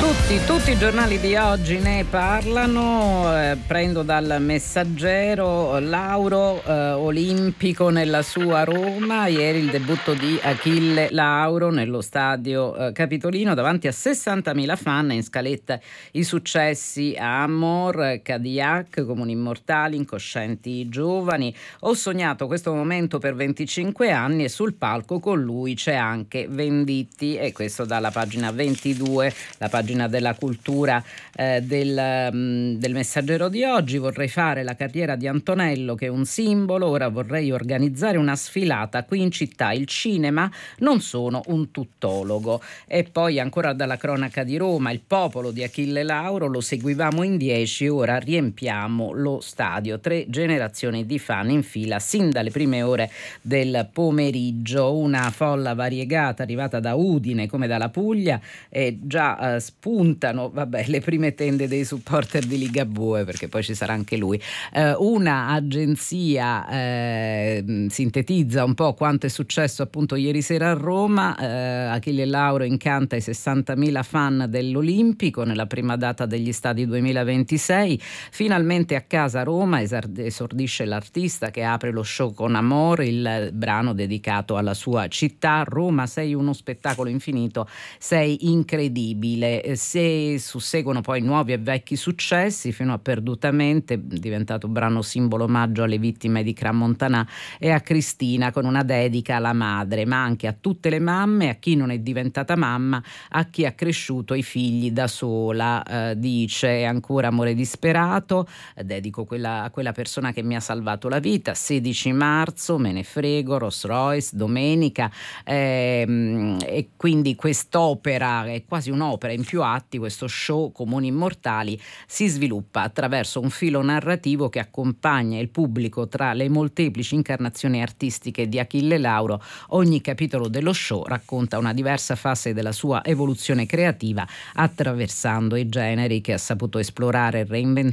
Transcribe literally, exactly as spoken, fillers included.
Tutti, tutti i giornali di oggi ne parlano, eh, prendo dal Messaggero, Lauro eh, olimpico nella sua Roma, ieri il debutto di Achille Lauro nello stadio eh, Capitolino davanti a sessantamila fan, in scaletta i successi Amor, Cadillac, Comuni Immortali, Incoscienti Giovani. Ho sognato questo momento per venticinque anni e sul palco con lui c'è anche Venditti, e questo dalla pagina ventidue, la pagina della cultura eh, del, um, del Messaggero di oggi. Vorrei fare la carriera di Antonello, che è un simbolo, ora vorrei organizzare una sfilata qui in città, il cinema, non sono un tuttologo. E poi ancora dalla cronaca di Roma, il popolo di Achille Lauro, lo seguivamo in dieci, ora riempiamo lo stadio, tre generazioni di fan in fila sin dalle prime ore del pomeriggio, una folla variegata arrivata da Udine come dalla Puglia, e già eh, spuntano vabbè, le prime tende dei supporter di Ligabue, perché poi ci sarà anche lui. Eh, una agenzia eh, sintetizza un po' quanto è successo appunto ieri sera a Roma. eh, Achille Lauro incanta i sessantamila fan dell'Olimpico nella prima data degli stadi duemilaventisei. Finalmente a casa a Roma esordisce l'artista che apre lo show con Amor, il brano dedicato alla sua città. Roma, sei uno spettacolo infinito, sei incredibile. Se susseguono poi nuovi e vecchi successi, fino a Perdutamente, diventato brano simbolo omaggio alle vittime di Crans-Montana, e a Cristina, con una dedica alla madre, ma anche a tutte le mamme, a chi non è diventata mamma, a chi ha cresciuto i figli da sola. Eh, dice ancora Amore disperato, eh, dedico quella, a quella persona che mi ha salvato la vita. Sedici marzo, Me ne frego, Rolls Royce, domenica, ehm, e quindi quest'opera è quasi un'opera in più atti. Questo show Comuni Immortali si sviluppa attraverso un filo narrativo che accompagna il pubblico tra le molteplici incarnazioni artistiche di Achille Lauro. Ogni capitolo dello show racconta una diversa fase della sua evoluzione creativa, attraversando i generi che ha saputo esplorare e reinventare